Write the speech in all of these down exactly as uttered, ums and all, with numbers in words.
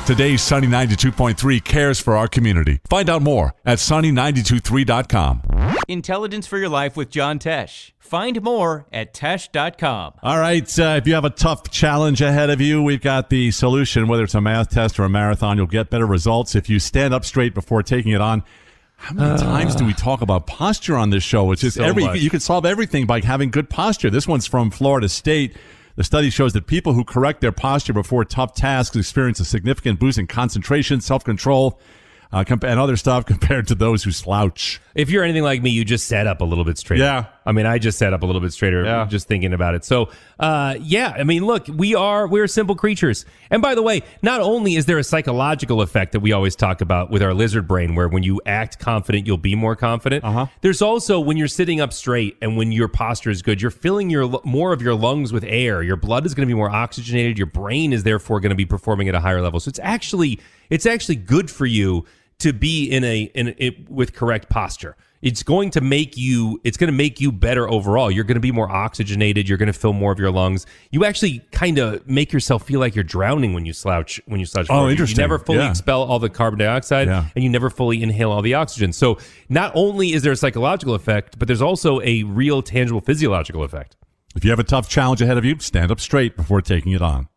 Today's Sunny ninety-two point three cares for our community. Find out more at sunny nine two three dot com. Intelligence for your life with John Tesh. Find more at tesh dot com. All right, uh, if you have a tough challenge ahead of you, we've got the solution. Whether it's a math test or a marathon, you'll get better results if you stand up straight before taking it on. How many uh, times do we talk about posture on this show? It's just so every much. You can solve everything by having good posture. This one's from Florida State. The study shows that people who correct their posture before tough tasks experience a significant boost in concentration, self-control, uh, comp- and other stuff compared to those who slouch. If you're anything like me, you just sat up a little bit straighter. Yeah. I mean, I just sat up a little bit straighter yeah. just thinking about it. So, uh, yeah, I mean, look, we are, we're simple creatures. And by the way, not only is there a psychological effect that we always talk about with our lizard brain, where when you act confident, you'll be more confident. Uh-huh. There's also when you're sitting up straight and when your posture is good, you're filling your more of your lungs with air. Your blood is going to be more oxygenated. Your brain is therefore going to be performing at a higher level. So it's actually, it's actually good for you to be in a, in a, with correct posture. It's going to make you, it's going to make you better overall. You're going to be more oxygenated. You're going to fill more of your lungs. You actually kind of make yourself feel like you're drowning when you slouch, when you slouch. Oh, forward. interesting. You never fully Yeah. expel all the carbon dioxide Yeah. and you never fully inhale all the oxygen. So not only is there a psychological effect, but there's also a real tangible physiological effect. If you have a tough challenge ahead of you, stand up straight before taking it on.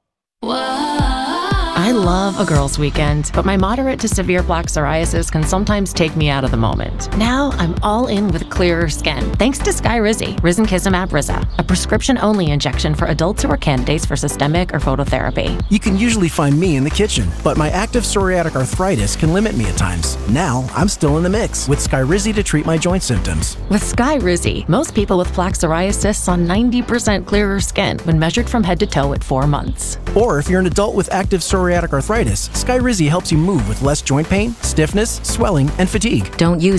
I love a girls' weekend, but my moderate to severe plaque psoriasis can sometimes take me out of the moment. Now I'm all in with clearer skin, thanks to Skyrizi, Risankizumab Riza, a prescription-only injection for adults who are candidates for systemic or phototherapy. You can usually find me in the kitchen, but my active psoriatic arthritis can limit me at times. Now I'm still in the mix with Skyrizi to treat my joint symptoms. With Skyrizi, most people with plaque psoriasis saw ninety percent clearer skin when measured from head to toe at four months. Or if you're an adult with active psoriatic arthritis, Skyrizi helps you move with less joint pain, stiffness, swelling, and fatigue. Don't use